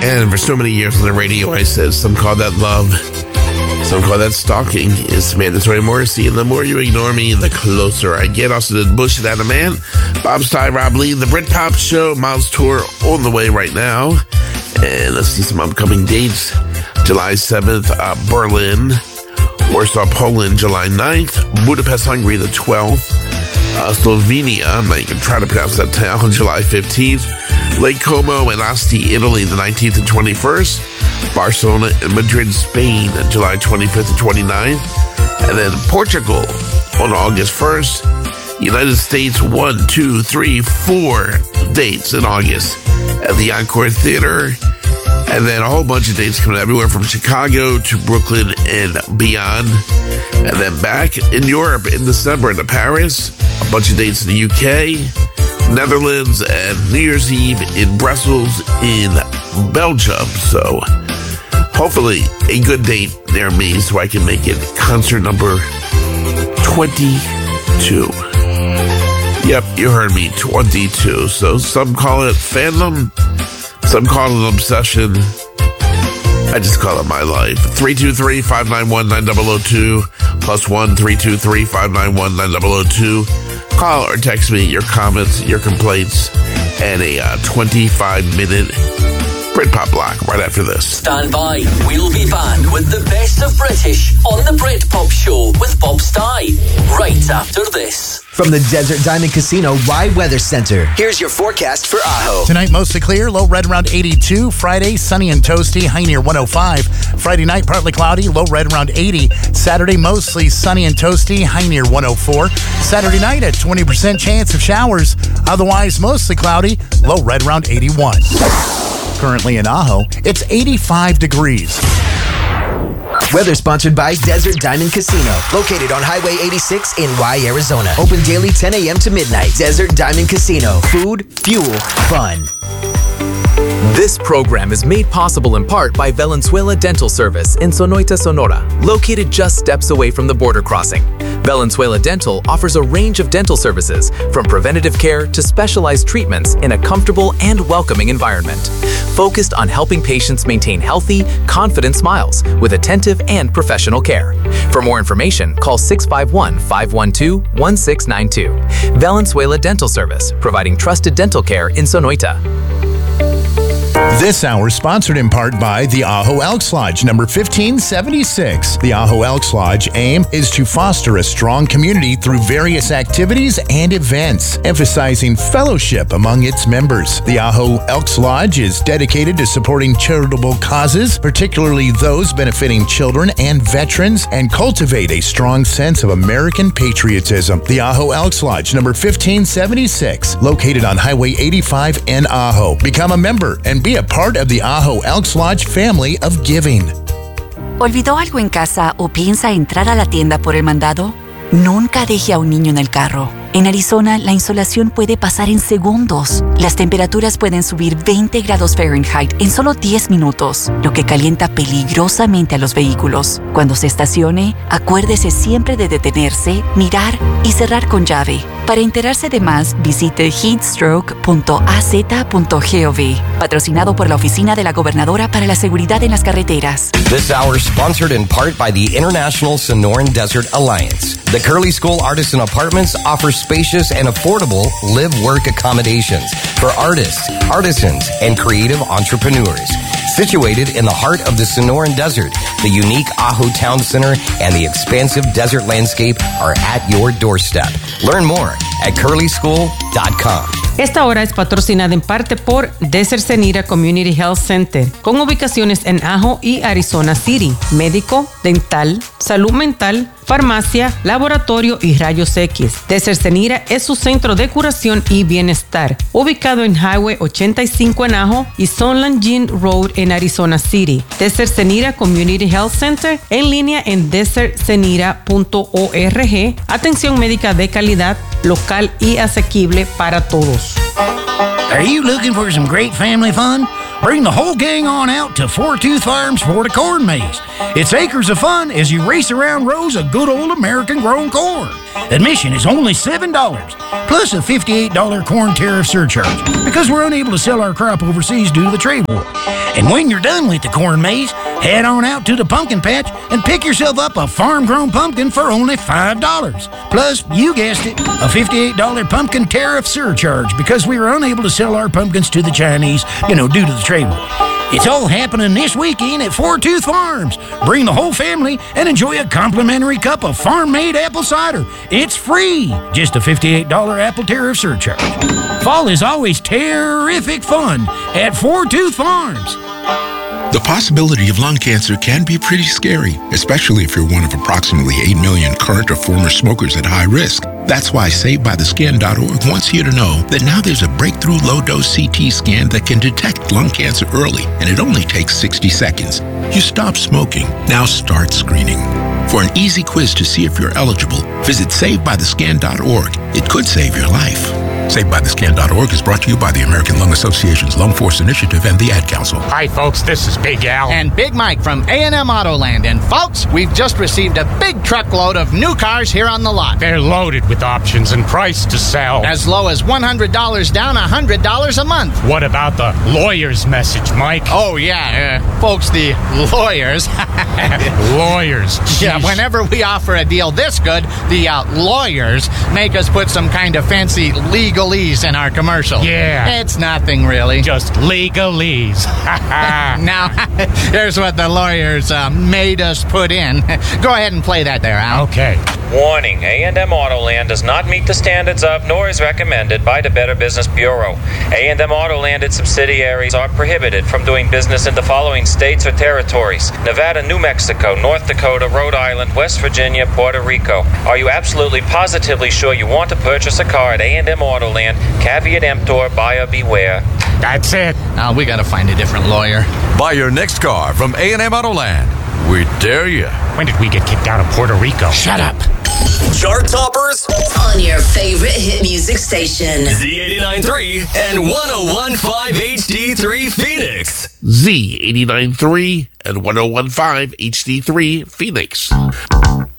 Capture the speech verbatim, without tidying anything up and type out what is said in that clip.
And for so many years on the radio, I said some call that love, some call that stalking. It's mandatory Morrissey, and the more you ignore me, the closer I get. Also did Bush and Adam Man, Bob Stein, Rob Lee, the Britpop Show, Miles Tour on the way right now. And let's see some upcoming dates. July seventh, uh, Berlin. Warsaw, Poland, July ninth. Budapest, Hungary, the twelfth. Uh, Slovenia, I'm not even trying to pronounce that town, July fifteenth. Lake Como and Asti, Italy, the nineteenth and twenty-first. Barcelona and Madrid, Spain, July twenty-fifth and twenty-ninth. And then Portugal on August first. United States, one, two, three, four dates in August at the Encore Theater. And then a whole bunch of dates coming everywhere from Chicago to Brooklyn and beyond. And then back in Europe in December to Paris. A bunch of dates in the U K, Netherlands, and New Year's Eve in Brussels in Belgium. So hopefully a good date near me so I can make it concert number twenty-two. Yep, you heard me, twenty-two. So some call it fandom, some call it obsession. I just call it my life. three two three, five nine one, nine zero zero two plus one three two three, five nine one, nine zero zero two. Call or text me your comments, your complaints, and a uh, twenty-five minute Britpop block right after this. Stand by. We'll be back with the best of British on the Britpop Show with Bob Stein right after this. From the Desert Diamond Casino Rye Weather Center, here's your forecast for Ajo. Tonight, mostly clear, low red around eighty-two. Friday, sunny and toasty, high near one oh five. Friday night, partly cloudy, low red around eighty. Saturday, mostly sunny and toasty, high near one oh four. Saturday night, a twenty percent chance of showers. Otherwise, mostly cloudy, low red around eighty-one. Currently in Ajo, it's eighty-five degrees. Weather sponsored by Desert Diamond Casino, located on Highway eighty-six in Y, Arizona. Open daily ten a.m. to midnight. Desert Diamond Casino. Food, fuel, fun. This program is made possible in part by Valenzuela Dental Service in Sonoita, Sonora, located just steps away from the border crossing. Valenzuela Dental offers a range of dental services, from preventative care to specialized treatments in a comfortable and welcoming environment, focused on helping patients maintain healthy, confident smiles with attentive and professional care. For more information, call six five one, five one two, one six nine two. Valenzuela Dental Service, providing trusted dental care in Sonoita. This hour is sponsored in part by the Ajo Elks Lodge, number fifteen seventy-six. The Ajo Elks Lodge aim is to foster a strong community through various activities and events, emphasizing fellowship among its members. The Ajo Elks Lodge is dedicated to supporting charitable causes, particularly those benefiting children and veterans, and cultivate a strong sense of American patriotism. The Ajo Elks Lodge, number fifteen seventy-six, located on Highway eighty-five in Ajo. Become a member and be a part of the Ajo Elks Lodge family of giving. ¿Olvidó algo en casa o piensa entrar a la tienda por el mandado? Nunca deje a un niño en el carro. En Arizona, la insolación puede pasar en segundos. Las temperaturas pueden subir veinte grados Fahrenheit en solo diez minutos, lo que calienta peligrosamente a los vehículos. Cuando se estacione, acuérdese siempre de detenerse, mirar y cerrar con llave. Para enterarse de más, visite heatstroke punto a z punto gov. Patrocinado por la Oficina de la Gobernadora para la Seguridad en las Carreteras. This hour sponsored in part by the International Sonoran Desert Alliance. The Curly School Artisan Apartments offers spacious and affordable live-work accommodations for artists, artisans, and creative entrepreneurs. Situated in the heart of the Sonoran Desert, the unique Ajo Town Center and the expansive desert landscape are at your doorstep. Learn more at curly school dot com. Esta hora es patrocinada en parte por Desert Senira Community Health Center, con ubicaciones en Ajo y Arizona City. Médico, dental, salud mental, farmacia, laboratorio y rayos X. Desert Senira es su centro de curación y bienestar, ubicado en Highway ochenta y cinco en Ajo y Sunland Gin Road en Arizona City. Desert Senira Community Health Center, en línea en desert senira punto org. Atención médica de calidad, local y asequible para todos. Are you looking for some great family fun? Bring the whole gang on out to Four Tooth Farms for the corn maze. It's acres of fun as you race around rows of good old American-grown corn. Admission is only seven dollars, plus a fifty-eight dollars corn tariff surcharge, because we're unable to sell our crop overseas due to the trade war. And when you're done with the corn maze, head on out to the pumpkin patch and pick yourself up a farm-grown pumpkin for only five dollars. Plus, you guessed it, a fifty-eight dollars pumpkin tariff surcharge because we were unable to sell our pumpkins to the Chinese, you know, due to the trade war. It's all happening this weekend at Four Tooth Farms. Bring the whole family and enjoy a complimentary cup of farm-made apple cider. It's free, just a fifty-eight dollars apple tariff surcharge. Fall is always terrific fun at Four Tooth Farms. The possibility of lung cancer can be pretty scary, especially if you're one of approximately eight million current or former smokers at high risk. That's why Saved By The Scan dot org wants you to know that now there's a breakthrough low-dose C T scan that can detect lung cancer early, and it only takes sixty seconds. You stop smoking, now start screening. For an easy quiz to see if you're eligible, visit Saved By The Scan dot org. It could save your life. Saved By The Scan dot org is brought to you by the American Lung Association's Lung Force Initiative and the Ad Council. Hi, folks. This is Big Al. And Big Mike from A and M Autoland. And, folks, we've just received a big truckload of new cars here on the lot. They're loaded with options and price to sell. As low as one hundred dollars down, one hundred dollars a month. What about the lawyer's message, Mike? Oh, yeah. Uh, folks, the lawyers. Lawyers. Jeez. Yeah, whenever we offer a deal this good, the uh, lawyers make us put some kind of fancy legalese in our commercial. Yeah. It's nothing, really. Just legalese. Now, here's what the lawyers uh, made us put in. Go ahead and play that there, Al. Okay. Warning, A and M Autoland does not meet the standards of nor is recommended by the Better Business Bureau. A and M Autoland and its subsidiaries are prohibited from doing business in the following states or territories: Nevada, New Mexico, North Dakota, Rhode Island, West Virginia, Puerto Rico. Are you absolutely positively sure you want to purchase a car at A and M Autoland? Caveat emptor, buyer beware. That's it. Now, we gotta find a different lawyer. Buy your next car from A and M Autoland. We dare you. When did we get kicked out of Puerto Rico? Shut up. Chart toppers on your favorite hit music station. Z eighty-nine point three and one oh one point five H D three Phoenix. Z eighty-nine point three and one oh one point five H D three Phoenix.